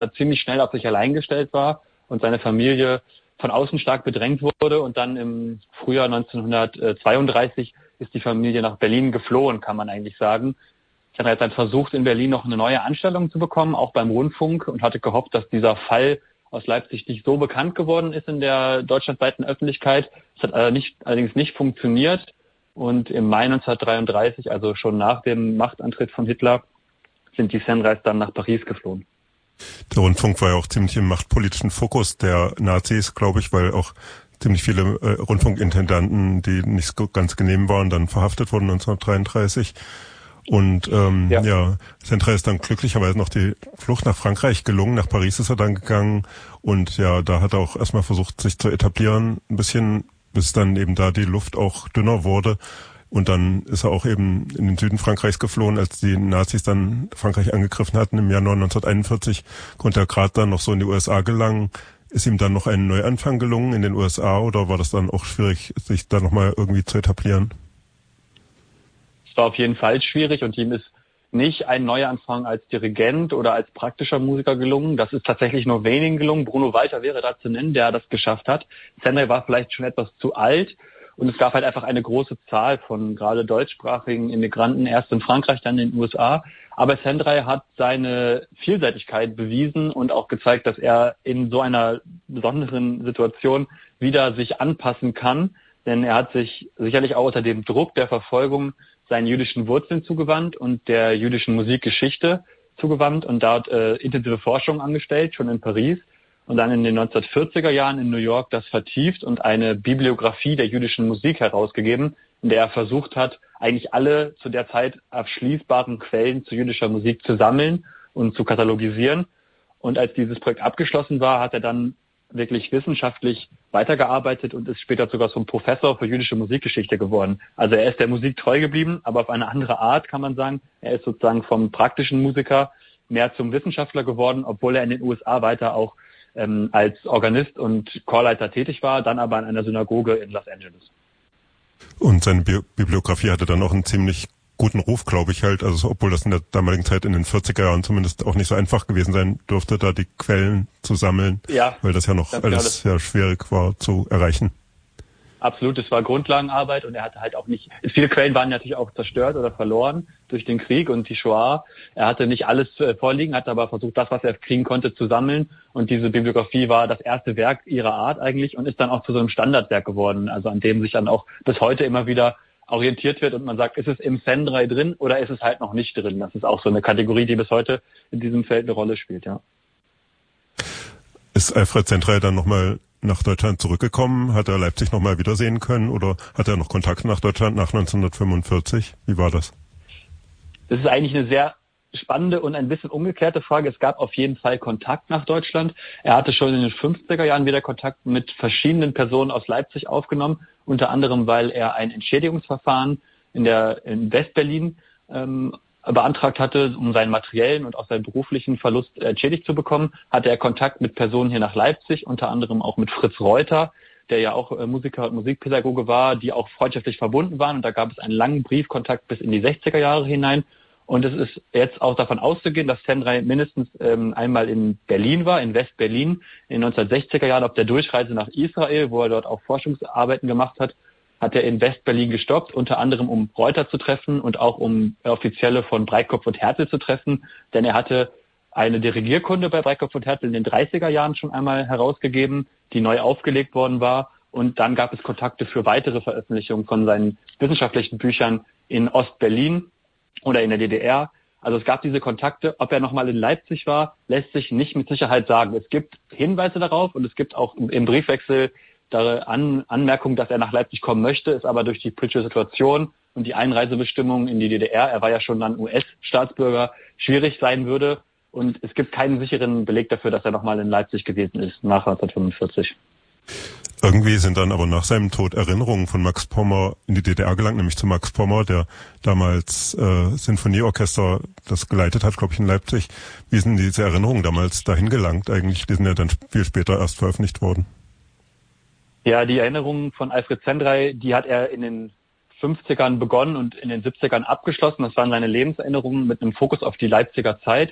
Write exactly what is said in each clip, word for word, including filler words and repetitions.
ziemlich schnell auf sich allein gestellt war und seine Familie von außen stark bedrängt wurde. Und dann im Frühjahr neunzehnhundertzweiunddreißig ist die Familie nach Berlin geflohen, kann man eigentlich sagen. Sendrai hat dann versucht, in Berlin noch eine neue Anstellung zu bekommen, auch beim Rundfunk, und hatte gehofft, dass dieser Fall aus Leipzig nicht so bekannt geworden ist in der deutschlandweiten Öffentlichkeit. Das hat nicht, allerdings nicht funktioniert. Und im Mai neunzehnhundertdreiunddreißig, also schon nach dem Machtantritt von Hitler, sind die Sendrais dann nach Paris geflohen. Der Rundfunk war ja auch ziemlich im machtpolitischen Fokus der Nazis, glaube ich, weil auch ziemlich viele äh, Rundfunkintendanten, die nicht ganz genehm waren, dann verhaftet wurden neunzehnhundertdreiunddreißig. Und ähm, ja, ja Sendrai ist dann glücklicherweise noch die Flucht nach Frankreich gelungen. Nach Paris ist er dann gegangen und ja, da hat er auch erstmal versucht, sich zu etablieren, ein bisschen, bis dann eben da die Luft auch dünner wurde. Und dann ist er auch eben in den Süden Frankreichs geflohen, als die Nazis dann Frankreich angegriffen hatten. Im Januar neunzehnhunderteinundvierzig konnte er gerade dann noch so in die U S A gelangen. Ist ihm dann noch ein Neuanfang gelungen in den U S A oder war das dann auch schwierig, sich da nochmal irgendwie zu etablieren? Es war auf jeden Fall schwierig und ihm ist nicht ein Neuanfang als Dirigent oder als praktischer Musiker gelungen. Das ist tatsächlich nur wenigen gelungen. Bruno Walter wäre da zu nennen, der das geschafft hat. Sendrai war vielleicht schon etwas zu alt. Und es gab halt einfach eine große Zahl von gerade deutschsprachigen Immigranten, erst in Frankreich, dann in den U S A. Aber Sendrai hat seine Vielseitigkeit bewiesen und auch gezeigt, dass er in so einer besonderen Situation wieder sich anpassen kann. Denn er hat sich sicherlich auch unter dem Druck der Verfolgung seinen jüdischen Wurzeln zugewandt und der jüdischen Musikgeschichte zugewandt und dort äh, intensive Forschung angestellt, schon in Paris. Und dann in den neunzehnhundertvierziger Jahren in New York das vertieft und eine Bibliografie der jüdischen Musik herausgegeben, in der er versucht hat, eigentlich alle zu der Zeit abschließbaren Quellen zu jüdischer Musik zu sammeln und zu katalogisieren. Und als dieses Projekt abgeschlossen war, hat er dann wirklich wissenschaftlich weitergearbeitet und ist später sogar zum Professor für jüdische Musikgeschichte geworden. Also er ist der Musik treu geblieben, aber auf eine andere Art, kann man sagen. Er ist sozusagen vom praktischen Musiker mehr zum Wissenschaftler geworden, obwohl er in den U S A weiter auch ähm, als Organist und Chorleiter tätig war, dann aber in einer Synagoge in Los Angeles. Und seine Bi- Bibliografie hatte dann auch einen ziemlich guten Ruf, glaube ich halt, also obwohl das in der damaligen Zeit in den vierziger Jahren zumindest auch nicht so einfach gewesen sein dürfte, da die Quellen zu sammeln, ja, weil das ja noch alles sehr schwierig war zu erreichen. Absolut, es war Grundlagenarbeit und er hatte halt auch nicht, viele Quellen waren natürlich auch zerstört oder verloren durch den Krieg und die Shoah. Er hatte nicht alles vorliegen, hat aber versucht, das, was er kriegen konnte, zu sammeln, und diese Bibliografie war das erste Werk ihrer Art eigentlich und ist dann auch zu so einem Standardwerk geworden, also an dem sich dann auch bis heute immer wieder orientiert wird und man sagt, ist es im Sendrai drin oder ist es halt noch nicht drin? Das ist auch so eine Kategorie, die bis heute in diesem Feld eine Rolle spielt, ja. Ist Alfred Sendrai dann nochmal nach Deutschland zurückgekommen? Hat er Leipzig nochmal wiedersehen können oder hat er noch Kontakt nach Deutschland nach neunzehnhundertfünfundvierzig? Wie war das? Das ist eigentlich eine sehr spannende und ein bisschen umgekehrte Frage. Es gab auf jeden Fall Kontakt nach Deutschland. Er hatte schon in den fünfziger Jahren wieder Kontakt mit verschiedenen Personen aus Leipzig aufgenommen, unter anderem, weil er ein Entschädigungsverfahren in der in Westberlin ähm, beantragt hatte, um seinen materiellen und auch seinen beruflichen Verlust entschädigt zu bekommen, hatte er Kontakt mit Personen hier nach Leipzig, unter anderem auch mit Fritz Reuter, der ja auch äh, Musiker und Musikpädagoge war, die auch freundschaftlich verbunden waren. Und da gab es einen langen Briefkontakt bis in die sechziger Jahre hinein. Und es ist jetzt auch davon auszugehen, dass Sendrai mindestens ähm, einmal in Berlin war, in West-Berlin, in den neunzehnhundertsechziger Jahren auf der Durchreise nach Israel, wo er dort auch Forschungsarbeiten gemacht hat, hat er in West-Berlin gestoppt, unter anderem um Reuter zu treffen und auch um Offizielle von Breitkopf und Härtel zu treffen, denn er hatte eine Dirigierkunde bei Breitkopf und Härtel in den dreißiger Jahren schon einmal herausgegeben, die neu aufgelegt worden war, und dann gab es Kontakte für weitere Veröffentlichungen von seinen wissenschaftlichen Büchern in Ost-Berlin oder in der D D R. Also es gab diese Kontakte. Ob er nochmal in Leipzig war, lässt sich nicht mit Sicherheit sagen. Es gibt Hinweise darauf und es gibt auch im Briefwechsel An, Anmerkung, dass er nach Leipzig kommen möchte, ist aber durch die politische Situation und die Einreisebestimmungen in die D D R, er war ja schon dann U S-Staatsbürger, schwierig sein würde. Und es gibt keinen sicheren Beleg dafür, dass er nochmal in Leipzig gewesen ist, nach neunzehnhundertfünfundvierzig. Irgendwie sind dann aber nach seinem Tod Erinnerungen von Max Pommer in die D D R gelangt, nämlich zu Max Pommer, der damals äh, Sinfonieorchester das geleitet hat, glaube ich, in Leipzig. Wie sind diese Erinnerungen damals dahin gelangt eigentlich? Die sind ja dann viel später erst veröffentlicht worden. Ja, die Erinnerungen von Alfred Sendrai, die hat er in den fünfzigern begonnen und in den siebzigern abgeschlossen. Das waren seine Lebenserinnerungen mit einem Fokus auf die Leipziger Zeit.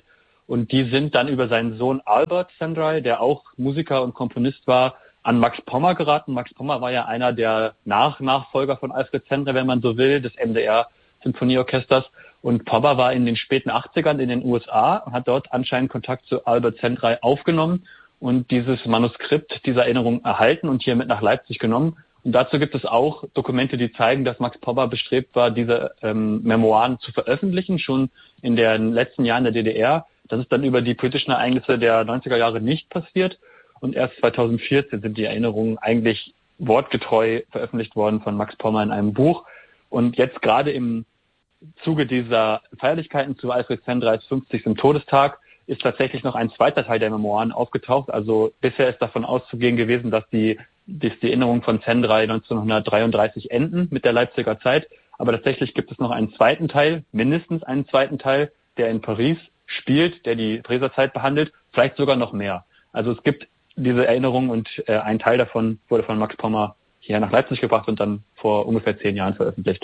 Und die sind dann über seinen Sohn Albert Szendray, der auch Musiker und Komponist war, an Max Pommer geraten. Max Pommer war ja einer der Nach-Nachfolger von Alfred Szendray, wenn man so will, des M D R-Symphonieorchesters. Und Pommer war in den späten achtzigern in den U S A und hat dort anscheinend Kontakt zu Albert Szendray aufgenommen und dieses Manuskript dieser Erinnerung erhalten und hier mit nach Leipzig genommen. Und dazu gibt es auch Dokumente, die zeigen, dass Max Pommer bestrebt war, diese ähm, Memoiren zu veröffentlichen, schon in den letzten Jahren der D D R. Das ist dann über die politischen Ereignisse der neunziger Jahre nicht passiert. Und erst zweitausendvierzehn sind die Erinnerungen eigentlich wortgetreu veröffentlicht worden von Max Pommer in einem Buch. Und jetzt gerade im Zuge dieser Feierlichkeiten zu Alfred Szendраys fünfzigsten Todestag ist tatsächlich noch ein zweiter Teil der Memoiren aufgetaucht. Also bisher ist davon auszugehen gewesen, dass die, dass die Erinnerungen von Szendray neunzehnhundertdreiunddreißig enden mit der Leipziger Zeit. Aber tatsächlich gibt es noch einen zweiten Teil, mindestens einen zweiten Teil, der in Paris spielt, der die Pariser Zeit behandelt, vielleicht sogar noch mehr. Also es gibt diese Erinnerungen und äh, ein Teil davon wurde von Max Pommer hierher nach Leipzig gebracht und dann vor ungefähr zehn Jahren veröffentlicht.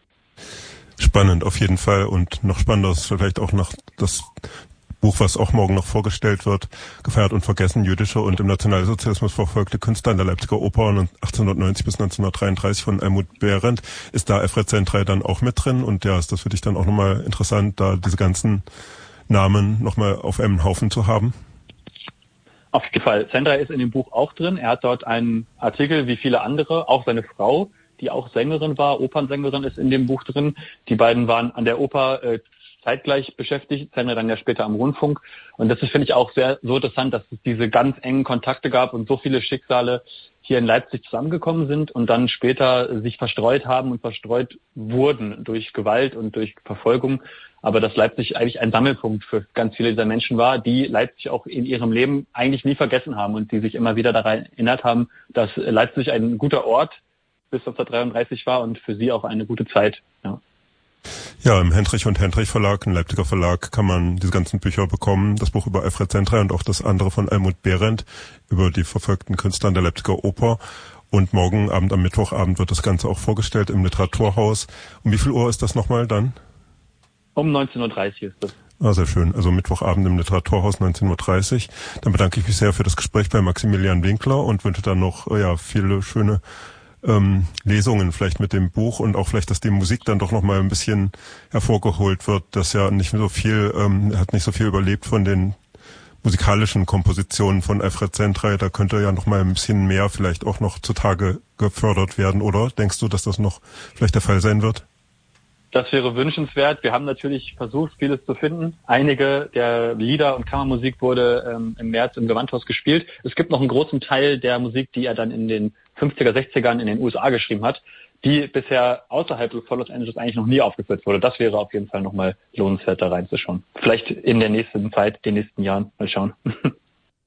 Spannend, auf jeden Fall. Und noch spannender ist vielleicht auch noch das Buch, was auch morgen noch vorgestellt wird, Gefeiert und vergessen, jüdische und im Nationalsozialismus verfolgte Künstler in der Leipziger Oper achtzehnhundertneunzig bis neunzehnhundertdreiunddreißig von Almut Behrendt. Ist da Alfred Szendray dann auch mit drin? Und ja, ist das für dich dann auch nochmal interessant, da diese ganzen Namen nochmal auf einem Haufen zu haben? Auf jeden Fall. Szendray ist in dem Buch auch drin. Er hat dort einen Artikel, wie viele andere, auch seine Frau, die auch Sängerin war, Opernsängerin, ist in dem Buch drin. Die beiden waren an der Oper äh, zeitgleich beschäftigt, Szendray dann ja später am Rundfunk. Und das ist, finde ich, auch sehr so interessant, dass es diese ganz engen Kontakte gab und so viele Schicksale hier in Leipzig zusammengekommen sind und dann später sich verstreut haben und verstreut wurden durch Gewalt und durch Verfolgung. Aber dass Leipzig eigentlich ein Sammelpunkt für ganz viele dieser Menschen war, die Leipzig auch in ihrem Leben eigentlich nie vergessen haben und die sich immer wieder daran erinnert haben, dass Leipzig ein guter Ort bis neunzehnhundertdreiunddreißig war und für sie auch eine gute Zeit. Ja. Ja, im Hendrich und Hendrich Verlag, ein Leipziger Verlag, kann man diese ganzen Bücher bekommen. Das Buch über Alfred Szendray und auch das andere von Almut Behrendt über die verfolgten Künstler an der Leipziger Oper. Und morgen Abend, am Mittwochabend, wird das Ganze auch vorgestellt im Literaturhaus. Um wie viel Uhr ist das nochmal dann? Um neunzehn Uhr dreißig ist das. Ah, sehr schön. Also Mittwochabend im Literaturhaus neunzehn Uhr dreißig. Dann bedanke ich mich sehr für das Gespräch bei Maximilian Winkler und wünsche dann noch ja viele schöne ähm, Lesungen vielleicht mit dem Buch und auch vielleicht, dass die Musik dann doch noch mal ein bisschen hervorgeholt wird, dass ja nicht so viel, ähm, hat nicht so viel überlebt von den musikalischen Kompositionen von Alfred Szendray. Da könnte ja noch mal ein bisschen mehr vielleicht auch noch zutage gefördert werden, oder? Denkst du, dass das noch vielleicht der Fall sein wird? Das wäre wünschenswert. Wir haben natürlich versucht, vieles zu finden. Einige der Lieder und Kammermusik wurde ähm, im März im Gewandhaus gespielt. Es gibt noch einen großen Teil der Musik, die er dann in den fünfziger, sechzigern in den U S A geschrieben hat, die bisher außerhalb von Los Angeles eigentlich noch nie aufgeführt wurde. Das wäre auf jeden Fall nochmal lohnenswert, da reinzuschauen. Vielleicht in der nächsten Zeit, den nächsten Jahren. Mal schauen.